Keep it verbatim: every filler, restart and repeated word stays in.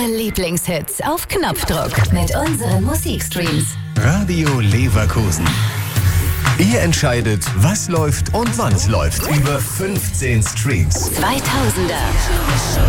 Eure Lieblingshits auf Knopfdruck mit unseren Musikstreams. Radio Leverkusen. Ihr entscheidet, was läuft und wann es läuft. Über fünfzehn Streams. zweitausender.